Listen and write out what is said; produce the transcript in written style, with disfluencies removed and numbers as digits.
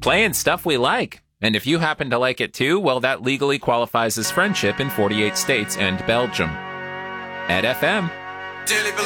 Playing stuff we like. And if you happen to like it too, well, that legally qualifies as friendship in 48 states and Belgium. Ed FM.